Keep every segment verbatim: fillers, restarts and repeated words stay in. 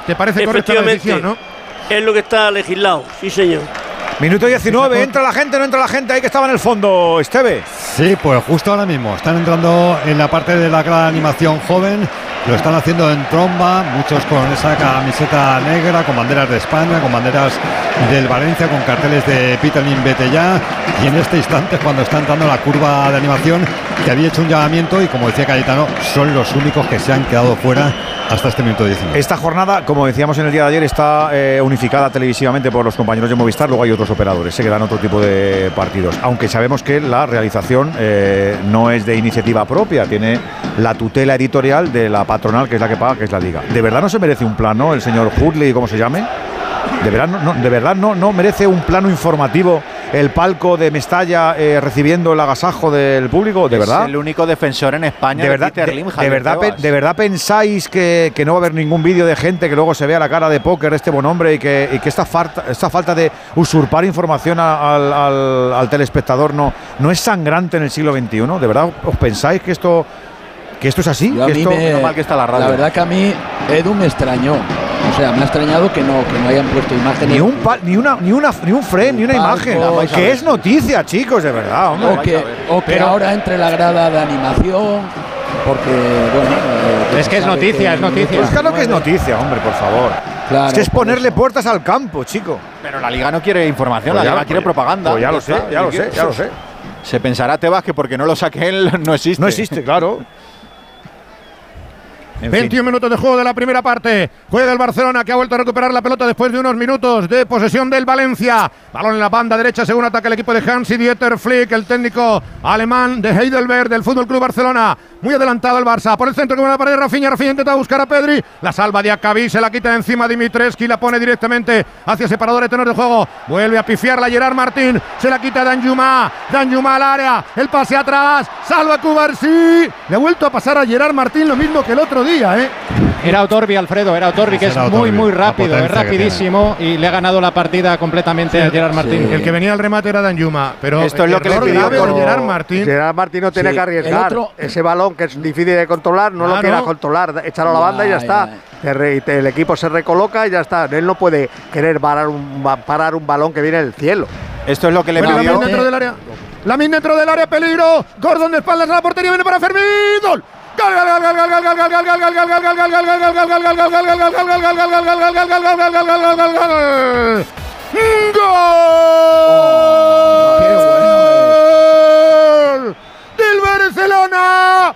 ¿Te parece correcta la decisión, no? Es lo que está legislado, sí señor. Minuto diecinueve, entra la gente, no entra la gente, ahí que estaba en el fondo, Esteve. Sí, pues justo ahora mismo, están entrando en la parte de la gran animación joven, lo están haciendo en tromba, muchos con esa camiseta negra, con banderas de España, con banderas del Valencia, con carteles de Peter Lim, vete ya, y en este instante es cuando está entrando la curva de animación, que había hecho un llamamiento y como decía Cayetano, son los únicos que se han quedado fuera hasta este minuto diecinueve. Esta jornada, como decíamos en el día de ayer, está eh, unificada televisivamente por los compañeros de Movistar. Luego hay otros operadores eh, que dan otro tipo de partidos. Aunque sabemos que la realización eh, no es de iniciativa propia, tiene la tutela editorial de la patronal, que es la que paga, que es la Liga. ¿De verdad no se merece un plano el señor Hurley, cómo se llame? ¿De verdad no, no, de verdad no, no merece un plano informativo el palco de Mestalla eh, recibiendo el agasajo del público? ¿De es verdad? Es el único defensor en España de, de verdad, Peter de, Lim, de, verdad pe, ¿De verdad pensáis que, que no va a haber ningún vídeo de gente que luego se vea la cara de póker de este buen hombre y que, y que esta, falta, esta falta de usurpar información a, al, al, al telespectador no, no es sangrante en el siglo veintiuno? ¿De verdad os pensáis que esto, que esto es así? Yo a que mí esto, me, mal que está la radio. La verdad que a mí Edu me extrañó. O sea, me ha extrañado que no, que no hayan puesto imágenes. Ni un, pa, ni una, ni una, ni un frame, ni una imagen. Que es noticia, chicos, de verdad, hombre. O que, o que ahora entre la grada de animación, porque, bueno. Eh, es que es noticia, que es noticia. Pues claro que es noticia, hombre, por favor. Claro, es que es ponerle puertas al campo, chico. Pero la Liga no quiere información, pues la ya, Liga quiere pues, propaganda. Pues ya lo sé, ya lo sé, ya lo sé. Se pensará Tebas que porque no lo saque él no existe. No existe, claro. En veintiún fin. Minutos de juego de la primera parte. Juega el Barcelona, que ha vuelto a recuperar la pelota después de unos minutos de posesión del Valencia. Balón en la banda derecha según ataca el equipo de Hansi-Dieter Flick, el técnico alemán de Heidelberg del Fútbol Club Barcelona. Muy adelantado el Barça. Por el centro que va a la pared, Rafinha. Rafinha intenta buscar a Pedri. La salva de Akabi, se la quita de encima Dimitrescu y la pone directamente hacia separador de tenor de juego. Vuelve a pifiarla Gerard Martín. Se la quita Danjuma. Danjuma al área. El pase atrás. Salva Cubarsí. Le ha vuelto a pasar a Gerard Martín lo mismo que el otro día, ¿eh? Era Otorbi, Alfredo, era Otorbi, que es Otorbi, muy, muy rápido, es rapidísimo que y le ha ganado la partida completamente sí, a Gerard Martín. Sí. El que venía al remate era Danjuma, pero esto es lo que le pidió por Gerard Martín. Gerard Martín no tiene sí, que arriesgar. Otro, ese balón que es difícil de controlar, no claro. lo quiera controlar, echarlo a la banda y ya está. El equipo se recoloca y ya está. Él no puede querer parar un, parar un balón que viene del cielo. Esto es lo que le bueno, pidió. La dentro del área. La min dentro del área, peligro. Gordon de espaldas a la portería, viene para Fermín. ¡Gol! ¡Gol, gol, gol, gol, gol, gol, gol, gol, gol, gol, gol, gol, gol, gol del Barcelona!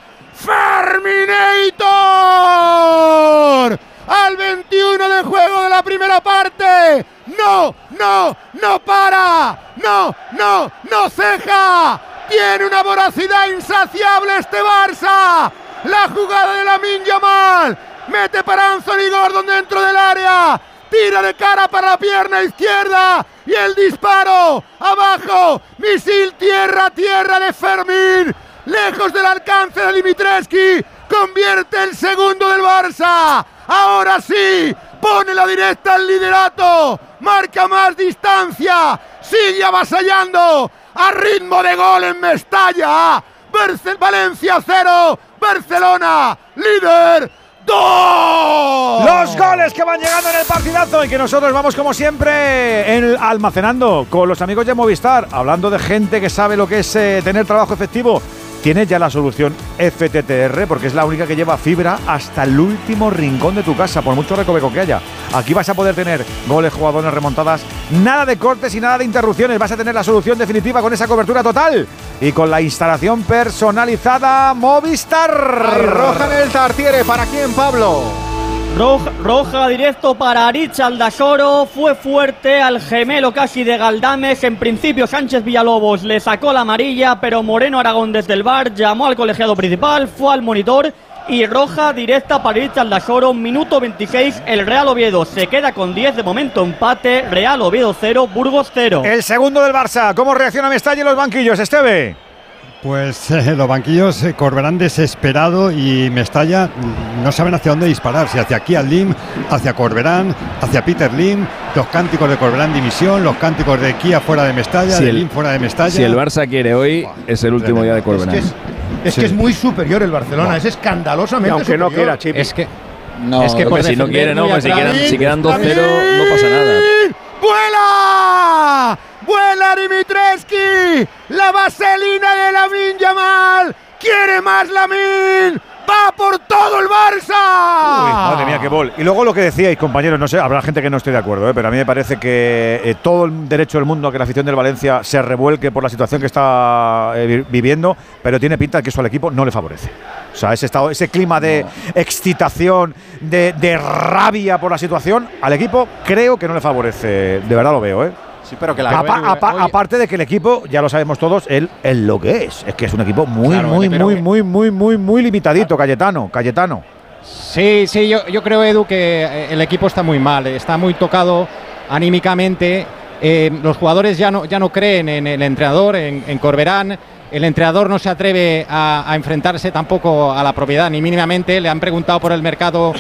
¡Ferminator! Al veintiuno de juego de la primera parte. ¡No, no, no para! ¡No, no, no ceja! Tiene una voracidad insaciable este Barça. La jugada de Lamine Yamal. Mete para Anthony Gordon dentro del área. Tira de cara para la pierna izquierda. Y el disparo. Abajo. Misil tierra, tierra de Fermín. Lejos del alcance de Dimitrescu. Convierte el segundo del Barça. Ahora sí. Pone la directa al liderato. Marca más distancia. Sigue avasallando. A ritmo de gol en Mestalla. Valencia cero. Barcelona, líder, dos. Los goles que van llegando en el partidazo y que nosotros vamos como siempre en, almacenando con los amigos de Movistar, hablando de gente que sabe lo que es eh, tener trabajo efectivo. Tienes ya la solución F T T R porque es la única que lleva fibra hasta el último rincón de tu casa, por mucho recoveco que haya. Aquí vas a poder tener goles, jugadores, remontadas, nada de cortes y nada de interrupciones. Vas a tener la solución definitiva con esa cobertura total y con la instalación personalizada Movistar. Hay roja en el Tartiere. ¿Para quién, Pablo? Roja, roja directo para Aritz Aldasoro, fue fuerte al gemelo casi de Galdames. En principio Sánchez Villalobos le sacó la amarilla, pero Moreno Aragón desde el V A R llamó al colegiado principal, fue al monitor y roja directa para Aritz Aldasoro, minuto veintiséis. El Real Oviedo se queda con diez de momento, empate, Real Oviedo cero, Burgos cero. El segundo del Barça, ¿cómo reacciona Mestalla en los banquillos, Esteve? Pues eh, los banquillos, eh, Corberán desesperado y Mestalla no saben hacia dónde disparar, si hacia aquí al Lim, hacia Corberán, hacia Peter Lim, los cánticos de Corberán dimisión, los cánticos de Kia fuera de Mestalla, si de el, Lim fuera de Mestalla. Si el Barça quiere hoy, wow, es el último día de Corberán. Es, que es, es, sí. que es muy superior el Barcelona, wow. es escandalosamente y aunque superior. no quiera, Chipi. Es que No, es que hombre, si no quieren, no, si quedan, si quedan dos cero no pasa nada. ¡Vuela! ¡Vuela Dimitrescu! ¡La vaselina de Lamine Yamal! ¡Quiere más Lamine! ¡Va por todo el Barça! Uy, madre mía, qué gol. Y luego lo que decíais, compañeros, no sé, habrá gente que no esté de acuerdo, ¿eh? pero a mí me parece que eh, todo el derecho del mundo a que la afición del Valencia se revuelque por la situación que está eh, viviendo, pero tiene pinta de que eso al equipo no le favorece. O sea, ese, estado, ese clima de no. excitación, de, de rabia por la situación, al equipo creo que no le favorece. De verdad lo veo, ¿eh? Sí, pero que la apa, apa, Oye. Aparte de que el equipo, ya lo sabemos todos, él es lo que es. Es que es un equipo muy, claro, muy, vale, muy, muy, muy, muy, muy limitadito, Cayetano, Cayetano. Sí, sí, yo, yo creo, Edu, que el equipo está muy mal, está muy tocado anímicamente. Eh, los jugadores ya no, ya no creen en el entrenador, en, en Corberán. El entrenador no se atreve a, a enfrentarse tampoco a la propiedad, ni mínimamente. Le han preguntado por el mercado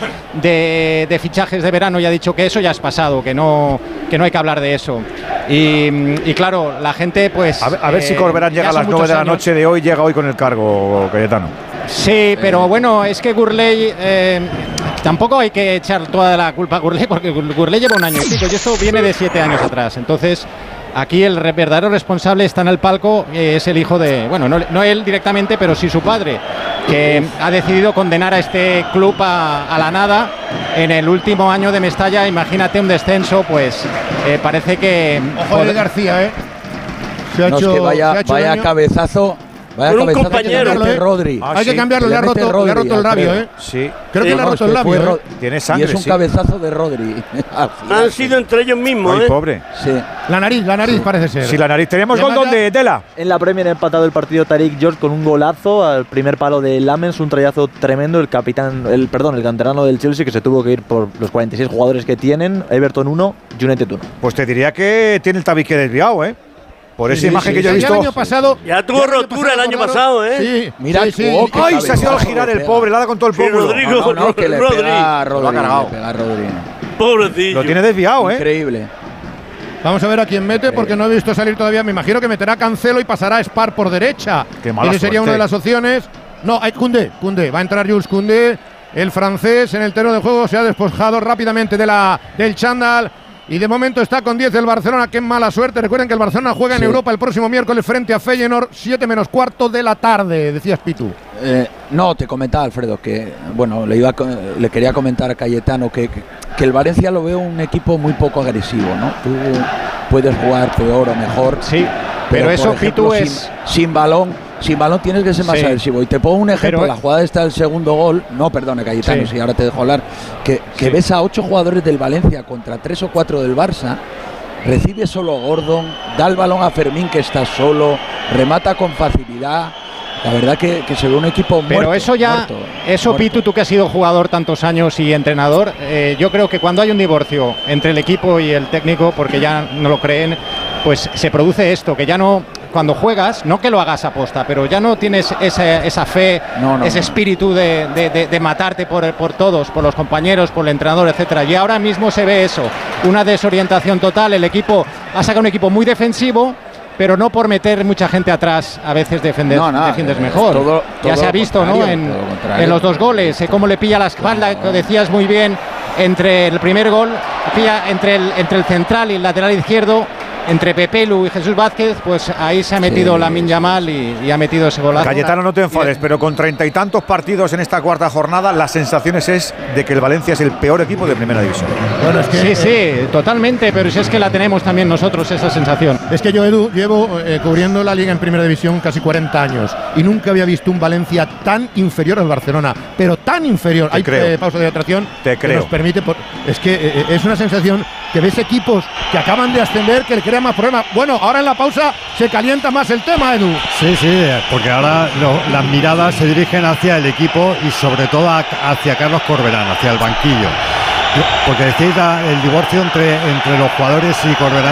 de, de fichajes de verano y ha dicho que eso ya es pasado, que no, que no hay que hablar de eso. Y, y claro, la gente pues... A ver, a ver eh, si Corberán llega a las nueve de la noche de hoy, llega hoy con el cargo, Cayetano. Sí, pero bueno, es que Gurley... Eh, tampoco hay que echar toda la culpa a Gurley, porque Gurley lleva un año y pico, y esto viene de siete años atrás. Entonces... Aquí el verdadero responsable está en el palco, eh, es el hijo de, bueno, no, no él directamente, pero sí su padre, que ha decidido condenar a este club a, a la nada en el último año de Mestalla. Imagínate un descenso, pues eh, parece que... Ojo de García, ¿eh? Se ha no, hecho, es que vaya, se ha hecho vaya cabezazo... Vaya un compañero, que ¿eh? Rodri. Ah, hay sí. que cambiarlo, le ha roto, Rodri, le ha roto el labio, ¿eh? Sí. Creo sí. que le ha roto el labio. ¿eh? Tiene sangre. Y es un sí. cabezazo de Rodri. Han sido entre ellos mismos, Ay, ¿eh? pobre. Sí. La nariz, la nariz sí. parece ser. Sí, la nariz. Teníamos gol donde, Tela. En la Premier ha empatado el partido Tariq George con un golazo al primer palo de Lamens, un trayazo tremendo. El capitán, el perdón, el canterano del Chelsea, que se tuvo que ir por los cuarenta y seis jugadores que tienen. Everton uno, United uno. Pues te diría que tiene el tabique desviado, ¿eh? Por esa sí, imagen sí, que yo he visto. El año pasado, ya tuvo rotura el año pasado, ¿eh? Sí, mira, sí, sí. Oh, ¡ay! Se ha sido al girar el pobre, le ha dado con todo el pómulo. Rodrigo, no, no, no, que le Rodri. pega a Rodri, Lo ha cargado. Le pega a Rodri. Pobrecillo. Lo tiene desviado, ¿eh? Increíble. Vamos a ver a quién mete, porque no he visto salir todavía. Me imagino que meterá Cancelo y pasará a Spar por derecha. Qué mala Esa sería suerte. una de las opciones. No, hay Koundé, Koundé. Va a entrar Jules Koundé, el francés, en el terreno de juego. Se ha despojado rápidamente de la, del chándal. Y de momento está con diez el Barcelona. Qué mala suerte. Recuerden que el Barcelona juega sí. en Europa el próximo miércoles frente a Feyenoord, siete menos cuarto de la tarde, decías Pitu. Eh, no, te comentaba, Alfredo, que bueno, le, iba a, le quería comentar a Cayetano que, que, que el Valencia lo veo un equipo muy poco agresivo, ¿no? Tú puedes jugar peor o mejor. Sí, pero, pero eso, ejemplo, Pitu, es… Sin, sin balón… Sin balón tienes que ser más sí. agresivo. Y te pongo un ejemplo, pero, la jugada está el segundo gol. No, perdona, Cayetano, sí. si ahora te dejo hablar. Que, que sí. ves a ocho jugadores del Valencia contra tres o cuatro del Barça. Recibe solo Gordon, da el balón a Fermín, que está solo, remata con facilidad. La verdad que, que se ve un equipo muerto. Pero eso ya, muerto, eso muerto. Pitu, tú que has sido jugador tantos años y entrenador, eh, yo creo que cuando hay un divorcio entre el equipo y el técnico, porque ya no lo creen, pues se produce esto, que ya no… Cuando juegas, no que lo hagas aposta, pero ya no tienes esa, esa fe, no, no, ese espíritu de, de, de, de matarte por, por todos, por los compañeros, por el entrenador, etcétera. Y ahora mismo se ve eso, una desorientación total. El equipo ha sacado un equipo muy defensivo, pero no por meter mucha gente atrás, a veces defender, no, no, defiendes mejor. Todo, todo ya se ha visto, ¿no? En, en los dos goles, eh, cómo le pilla la espalda, no. decías muy bien, entre el primer gol, pilla entre el, entre el central y el lateral izquierdo. Entre Pepelu y Jesús Vázquez, pues ahí se ha metido sí. Lamine Yamal y, y ha metido ese golazo. Cayetano, no te enfades, pero con treinta y tantos partidos en esta cuarta jornada, las sensaciones es de que el Valencia es el peor equipo de primera división. Bueno, es que, sí, sí, totalmente, pero si es que la tenemos también nosotros, esa sensación. Es que yo, Edu, llevo eh, cubriendo la Liga en primera división casi cuarenta años y nunca había visto un Valencia tan inferior al Barcelona, pero tan inferior. Te Hay creo. Eh, pausa de atracción Te que creo. nos permite… Por, es que eh, es una sensación que ves equipos que acaban de ascender, que le crean más problemas. Bueno, ahora en la pausa se calienta más el tema, Edu. Sí, sí, porque ahora lo, las miradas se dirigen hacia el equipo y sobre todo a, hacia Carlos Corberán, hacia el banquillo. Porque decís la, el divorcio entre, entre los jugadores y Corberán,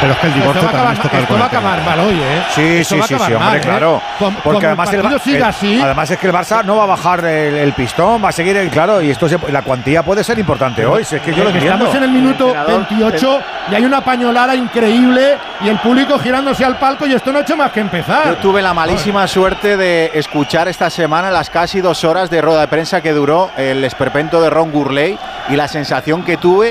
Pero es que el divorcio esto va a también acabar, es tocar esto con va a el tema. acabar mal hoy, ¿eh? Sí, Esto sí, va a sí, acabar sí, hombre, mal, ¿eh? claro. Como- Porque como además el el, partido siga el- así. además es que el Barça no va a bajar el, el pistón, va a seguir, el, claro, y esto se- la cuantía puede ser importante hoy. Si es que yo lo Eh, entiendo. Estamos en el minuto Entrenador, veintiocho y hay una pañolada increíble y el público girándose al palco y esto no ha hecho más que empezar. Yo tuve la malísima suerte de escuchar esta semana las casi dos horas de rueda de prensa que duró el esperpento de Ron Gurley y la sensación que tuve